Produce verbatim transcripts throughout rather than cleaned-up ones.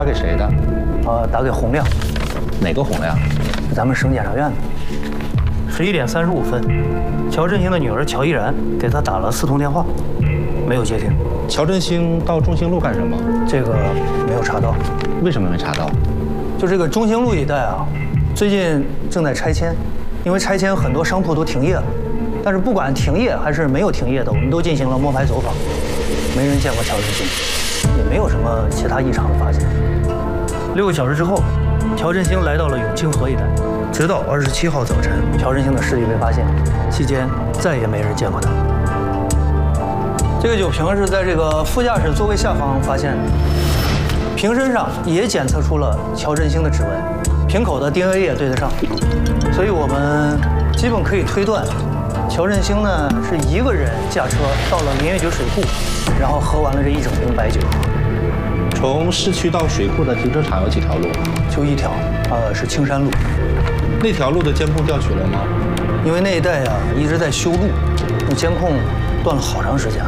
打给谁的？ 呃，打给洪亮。 哪个洪亮？ 咱们省检察院的。十一点三十五分，乔振兴的女儿乔依然给他打了四通电话，没有接听。 乔振兴到中兴路干什么？ 这个没有查到。 为什么没查到？ 就这个中兴路一带啊，最近正在拆迁，因为拆迁很多商铺都停业了。但是不管停业还是没有停业的，我们都进行了摸排走访，没人见过乔振兴，也没有什么其他异常的发现。六个小时之后，乔振兴来到了永清河一带，直到二十七号早晨，乔振兴的尸体被发现，期间再也没人见过他。这个酒瓶是在这个副驾驶座位下方发现的，瓶身上也检测出了乔振兴的指纹，瓶口的 D N A 也对得上，所以我们基本可以推断，乔振兴呢是一个人驾车到了林业局水库，然后喝完了这一整瓶白酒。 从市区到水库的停车场有几条路？ 就一条，呃，是青山路。 那条路的监控调取了吗？ 因为那一带啊一直在修路，那监控断了好长时间。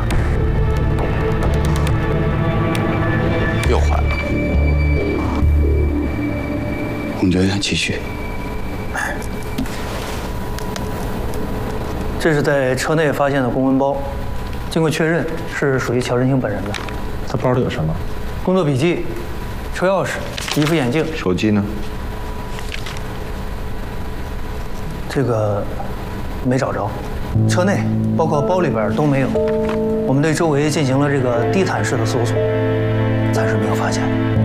又坏了。洪觉继续。 这是在车内发现的公文包，经过确认是属于乔振兴本人的。 他包里有什么？ 工作笔记、车钥匙、一副眼镜。 手机呢？ 这个没找着，车内包括包里边都没有。我们对周围进行了这个地毯式的搜索，暂时没有发现。